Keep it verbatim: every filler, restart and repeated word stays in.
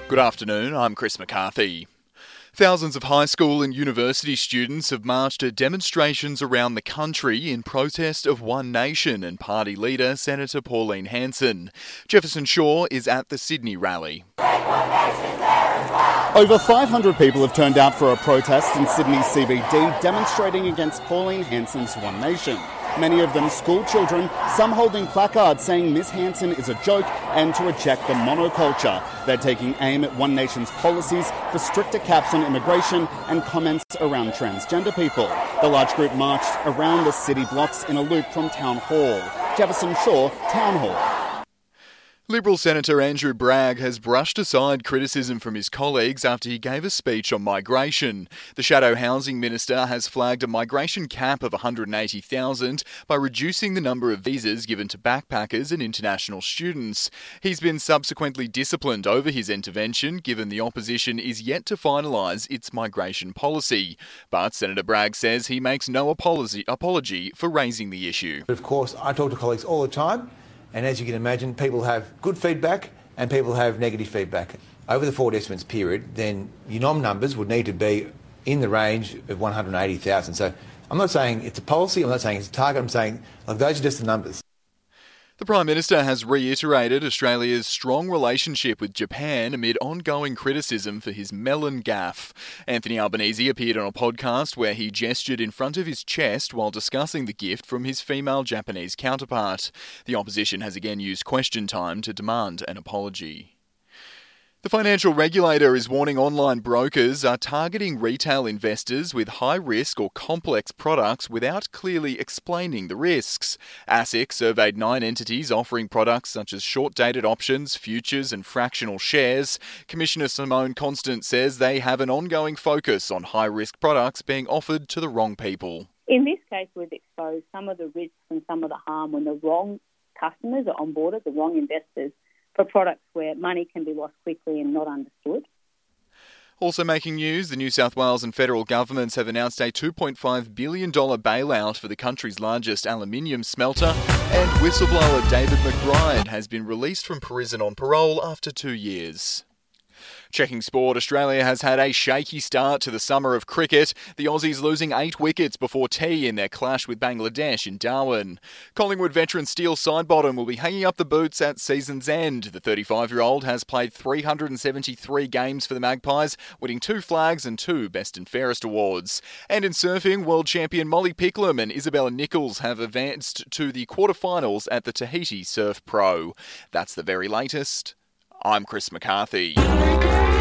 Good afternoon, I'm Chris McCarthy. Thousands of high school and university students have marched at demonstrations around the country in protest of One Nation and party leader Senator Pauline Hanson. Jefferson Shaw is at the Sydney rally. Over five hundred people have turned out for a protest in Sydney C B D demonstrating against Pauline Hanson's One Nation. Many of them school children, some holding placards saying Miss Hanson is a joke and to reject the monoculture. They're taking aim at One Nation's policies for stricter caps on immigration and comments around transgender people. The large group marched around the city blocks in a loop from Town Hall. Jefferson Shaw, Town Hall. Liberal Senator Andrew Bragg has brushed aside criticism from his colleagues after he gave a speech on migration. The Shadow Housing Minister has flagged a migration cap of one hundred eighty thousand by reducing the number of visas given to backpackers and international students. He's been subsequently disciplined over his intervention, given the opposition is yet to finalise its migration policy. But Senator Bragg says he makes no apology, apology for raising the issue. Of course, I talk to colleagues all the time. And as you can imagine, people have good feedback and people have negative feedback. Over the four estimates period, then your nom numbers would need to be in the range of one hundred eighty thousand. So I'm not saying it's a policy, I'm not saying it's a target, I'm saying like, those are just the numbers. The Prime Minister has reiterated Australia's strong relationship with Japan amid ongoing criticism for his melon gaffe. Anthony Albanese appeared on a podcast where he gestured in front of his chest while discussing the gift from his female Japanese counterpart. The opposition has again used question time to demand an apology. The financial regulator is warning online brokers are targeting retail investors with high risk or complex products without clearly explaining the risks. ASIC surveyed nine entities offering products such as short-dated options, futures and fractional shares. Commissioner Simone Constant says they have an ongoing focus on high-risk products being offered to the wrong people. In this case, we've exposed some of the risks and some of the harm when the wrong customers are onboarded, the wrong investors, for products where money can be lost quickly and not understood. Also making news, the New South Wales and federal governments have announced a two point five billion dollars bailout for the country's largest aluminium smelter, and whistleblower David McBride has been released from prison on parole after two years. Checking sport, Australia has had a shaky start to the summer of cricket, the Aussies losing eight wickets before tea in their clash with Bangladesh in Darwin. Collingwood veteran Steele Sidebottom will be hanging up the boots at season's end. The thirty-five-year-old has played three hundred seventy-three games for the Magpies, winning two flags and two Best and Fairest awards. And in surfing, world champion Molly Picklum and Isabella Nichols have advanced to the quarterfinals at the Tahiti Surf Pro. That's the very latest. I'm Chris McCarthy.